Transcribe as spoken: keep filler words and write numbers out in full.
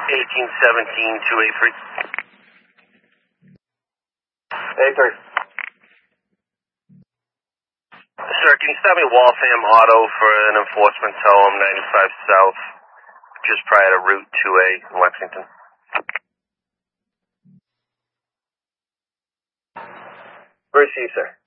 eighteen seventeen, two eighty-three. eighty-three. Sir, can you stop me Waltham Auto for an enforcement tow? I'm ninety-five South, just prior to Route two A in Lexington. Receive, sir.